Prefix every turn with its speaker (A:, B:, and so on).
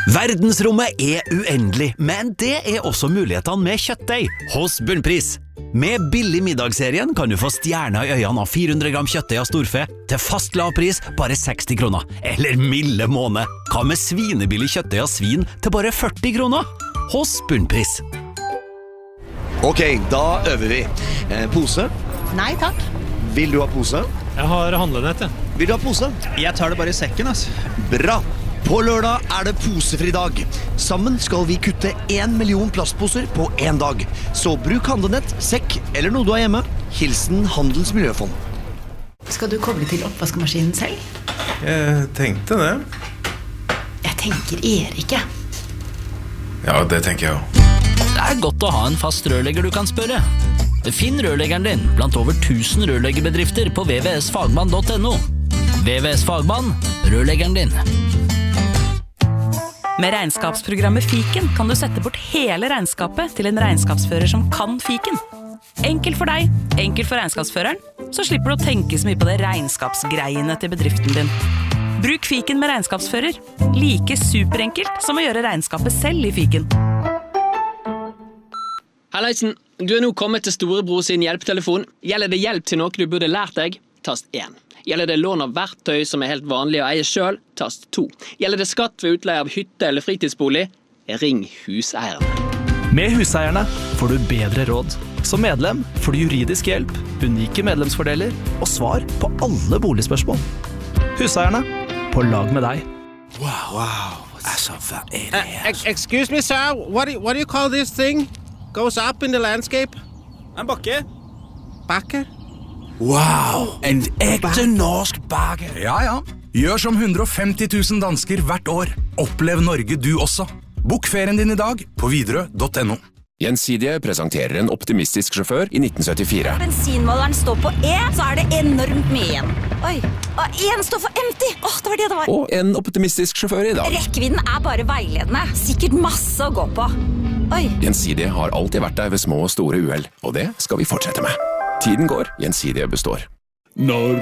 A: Verdensrommet uendelig, men det også mulighetene med kjøttdeig hos Bunnpris. Med billig middagsserien kan du få stjerner i øynene av 400 gram kjøttdeig av storfe til fast lavpris bare 60 kroner. Eller milde måned. Hva med svinebillig kjøttdeig av svin til bare 40 kroner? Hos Bunnpris.
B: Ok, da øver vi. Pose?
C: Nei, takk.
B: Vil du ha pose?
D: Jeg har handlenett, jeg.
B: Vil du ha pose?
E: Jeg tar det bare i sekken, ass.
B: Bra! På lørdag det posefri dag. Sammen skal vi kutte 1 million plastposer på en dag. Så bruk handlenett, sekk eller noe du har hjemme. Hilsen Handels Miljøfond.
C: Skal du koble til oppvaskemaskinen selv?
F: Jeg tenkte det.
C: Jeg tenker Erik.
F: Ja, det tenker jeg også.
G: Det godt å ha en fast rørlegger du kan spørre. Finn rørleggeren din blant over 1000 rørleggerbedrifter på vvsfagmann.no. VVS Fagmann, rørleggeren din.
H: Med regnskapsprogrammet Fiken kan du sette bort hele regnskapet til en regnskapsfører som kan Fiken. Enkelt for deg, enkelt for regnskapsføreren, så slipper du å tenke så mye på det regnskapsgreiene til bedriften din. Bruk Fiken med regnskapsfører. Like superenkelt som å gjøre regnskapet selv i Fiken.
I: Halleisen, du nå kommet til Storebror sin hjelpetelefon. Gjelder det hjelp til noe du burde lært deg? Tast 1. Gjelder det lån av verktøy som helt vanlig å eie selv? Tast 2. Gjelder det skatt ved utleie av hytte eller fritidsbolig? Ring huseierne.
J: Med huseierne får du bedre råd. Som medlem får du juridisk hjelp, unike medlemsfordeler og svar på alle boligspørsmål. Huseierne, på lag med deg.
K: Wow.
L: Excuse me, sir. What do you call this thing? Goes up in the landscape?
K: En bakke.
L: Bakke?
K: Wow, en ekte norsk bakke.
M: Ja. Gjør som 150 000 dansker hvert år. Opplev Norge du også. Bok ferien din i dag på Widerøe.no.
N: Gjensidige presenterer en optimistisk sjåfør i 1974.
O: Bensinmåleren står på E, så det enormt mye igjen. Oi, og en står for empty. Det var det det var.
N: Og en optimistisk sjåfør i dag.
O: Rekkevidden bare veiledende. Sikkert masse å gå på. Oi.
N: Gjensidige har alltid vært der ved små og store uhell, og det skal vi fortsette med. Tiden går, Gjensidige består.
P: Når